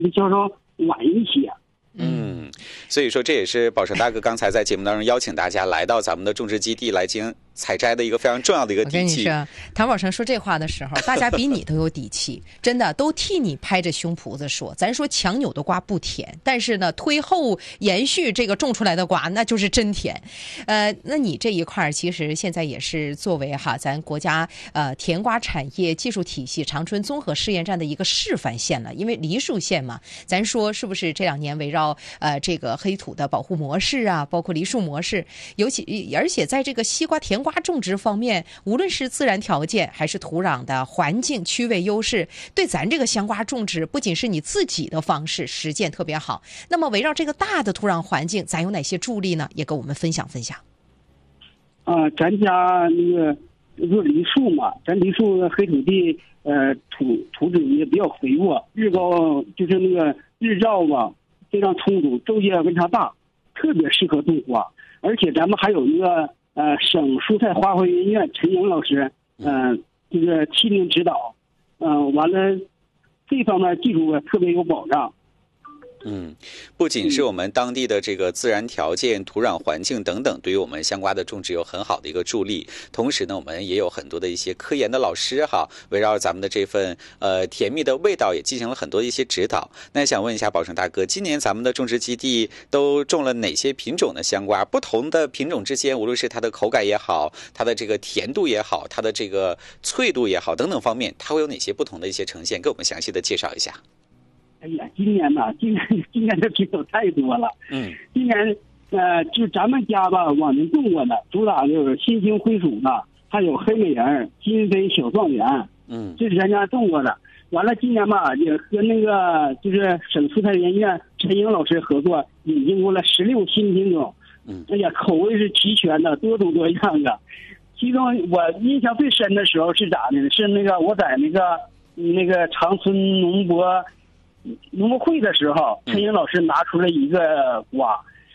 销售晚一些。 所以说这也是宝成大哥刚才在节目当中邀请大家来到咱们的种植基地来进行采摘的一个非常重要的一个底气。 我跟你说，唐宝成说这话的时候，大家比你都有底气，真的都替你拍着胸脯子说，咱说强扭的瓜不甜，但是呢，推后延续这个种出来的瓜那就是真甜。那你这一块其实现在也是作为咱国家甜瓜产业技术体系长春综合试验站的一个示范县了，因为梨树县嘛，咱说是不是这2年围绕这个黑土的保护模式啊，包括梨树模式，而且在这个西瓜甜瓜种植方面，无论是自然条件还是土壤的环境区位优势，对咱这个香瓜种植不仅是你自己的方式实践特别好，那么围绕这个大的土壤环境咱有哪些助力呢？也跟我们分享分享。 咱家那个就是梨树嘛，咱梨树黑土地土质也比较肥沃，日高就是那个日照吧非常充足，昼夜温差大，特别适合种花。而且咱们还有一个省蔬菜花卉研究院陈颖老师这个亲临指导，完了这方面技术特别有保障。 不仅是我们当地的这个自然条件、土壤环境等等，对于我们香瓜的种植有很好的一个助力。同时呢，我们也有很多的一些科研的老师围绕咱们的这份甜蜜的味道，也进行了很多的一些指导。那想问一下宝成大哥，今年咱们的种植基地都种了哪些品种的香瓜？不同的品种之间，无论是它的口感也好，它的这个甜度也好，它的这个脆度也好等等方面，它会有哪些不同的一些呈现？给我们详细的介绍一下。 哎呀，今年的品种太多了。今年就咱们家吧，往年种过的，主打就是新兴灰鼠的，还有黑美人、金飞小状元。这是咱家种过的。完了，今年吧也和那个就是省蔬菜研究院陈颖老师合作，引进过了16新品种。哎呀，口味是齐全的，多种多样的。其中我印象最深的时候是咋的呢？是那个我在那个长春农博会的时候，陈颖老师拿出了一个瓜，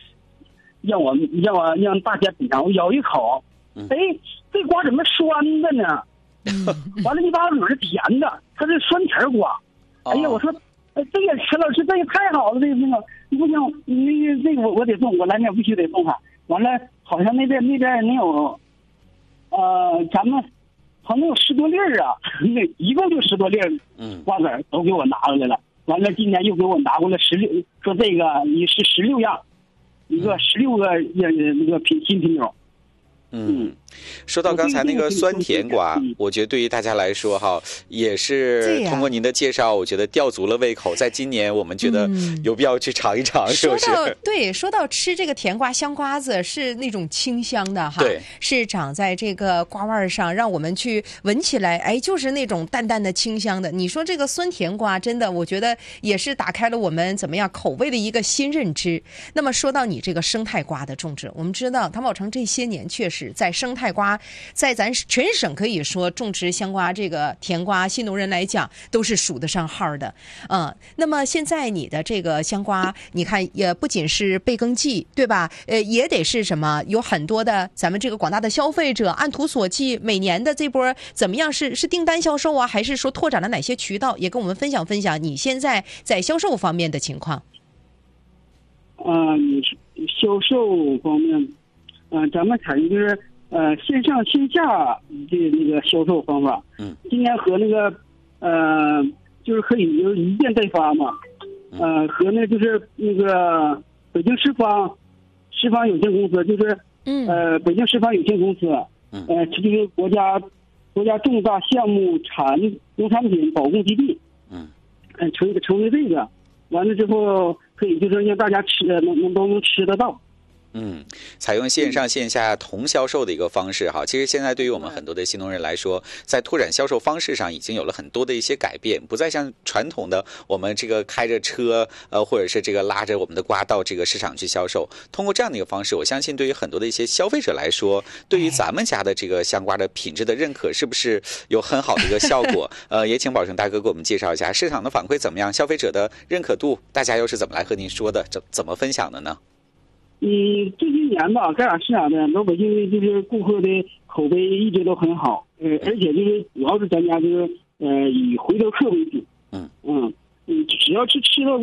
让大家品尝。我咬一口，这瓜怎么酸的呢？完了一把嘴是甜的，它是酸甜瓜。哎呀，我说，这个陈老师这也太好了，这个不行，那个我得种，我来年必须得种它。完了，好像那边能有，咱们好像有10多粒啊，那一共就10多粒瓜子都给我拿过来了。完了，今年又给我拿过来16，说这个你是16样，一个16个那个新品种。 说到刚才那个酸甜瓜，我觉得对于大家来说也是通过您的介绍，我觉得吊足了胃口。在今年我们觉得有必要去尝一尝，是不是？ 说到吃这个甜瓜香瓜子，是那种清香的对， 是长在这个瓜腕上，让我们去闻起来，就是那种淡淡的清香的。你说这个酸甜瓜，真的我觉得也是打开了我们怎么样口味的一个新认知。那么说到你这个生态瓜的种植，我们知道唐宝成这些年确实在生态瓜，在咱全省可以说种植香瓜这个甜瓜新农人来讲都是数得上号的。那么现在你的这个香瓜，你看也不仅是备耕季，对吧？也得是什么？有很多的咱们这个广大的消费者按图索骥，每年的这波怎么样？是订单销售啊，还是说拓展了哪些渠道？也跟我们分享分享你现在在销售方面的情况。 销售方面，咱们采用就是线上线下的那个销售方法。今年和那个就是可以就是一件代发嘛。和那就是那个北京石方有限公司，就是北京石方有限公司，这就是国家重大项目农产品保供基地。成立这个，完了之后可以就是让大家都能吃得到。 采用线上线下同销售的一个方式其实现在对于我们很多的新农人来说，在拓展销售方式上已经有了很多的一些改变，不再像传统的我们这个开着车或者是这个拉着我们的瓜到这个市场去销售。通过这样的一个方式，我相信对于很多的一些消费者来说，对于咱们家的这个香瓜的品质的认可是不是有很好的一个效果？也请宝成大哥给我们介绍一下市场的反馈怎么样，消费者的认可度大家又是怎么来和您说的，怎么分享的呢？ 这些年吧，干啥是啥的，老百姓就是顾客的口碑一直都很好，而且就是主要是咱家就是以回头客为主。只要是吃到